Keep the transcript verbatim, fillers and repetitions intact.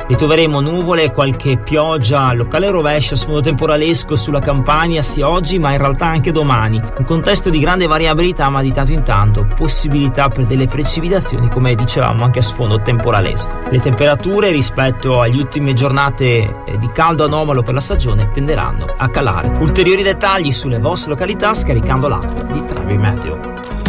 Ritroveremo nuvole e qualche pioggia, locale rovescio a sfondo temporalesco sulla Campania sia oggi ma in realtà anche domani. Un contesto di grande variabilità ma di tanto in tanto possibilità per delle precipitazioni, come dicevamo, anche a sfondo temporalesco. Le temperature rispetto alle ultime giornate di caldo anomalo per la stagione tenderanno a calare. Ulteriori dettagli sulle vostre località scaricando l'app di Trevi Meteo.